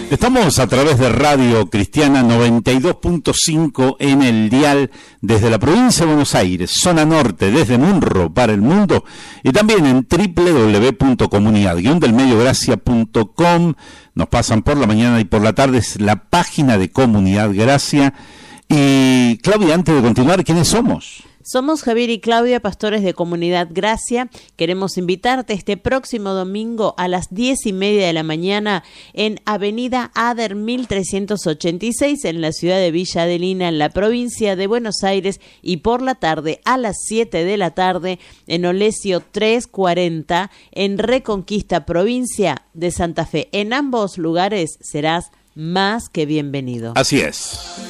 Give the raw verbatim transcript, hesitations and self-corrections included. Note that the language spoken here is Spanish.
Estamos a través de Radio Cristiana noventa y dos punto cinco en el dial desde la provincia de Buenos Aires, zona norte, desde Munro para el mundo, y también en doble u doble u doble u punto comunidad guion del medio gracia punto com. Nos pasan por la mañana y por la tarde, es la página de Comunidad Gracia. Y Claudia, antes de continuar, ¿quiénes somos? Somos Javier y Claudia, pastores de Comunidad Gracia. Queremos invitarte este próximo domingo a las diez y media de la mañana en Avenida Ader mil trescientos ochenta y seis en la ciudad de Villa Adelina, en la provincia de Buenos Aires, y por la tarde a las siete de la tarde en Olesio trescientos cuarenta en Reconquista, provincia de Santa Fe. En ambos lugares serás más que bienvenido. Así es.